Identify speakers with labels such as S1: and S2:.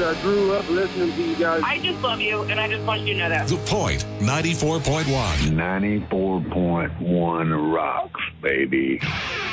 S1: I grew up listening to you guys.
S2: I just love you, and I just want you to know that.
S3: The Point, 94.1.
S4: 94.1 rocks, baby.